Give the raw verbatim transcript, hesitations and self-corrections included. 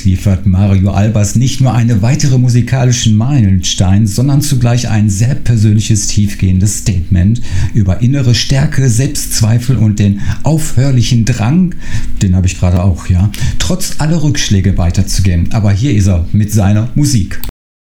liefert Mario Albers nicht nur einen weiteren musikalischen Meilenstein, sondern zugleich ein sehr persönliches, tiefgehendes Statement über innere Stärke, Selbstzweifel und den aufhörlichen Drang, den habe ich gerade auch, ja, trotz aller Rückschläge weiterzugehen. Aber hier ist er mit seiner Musik.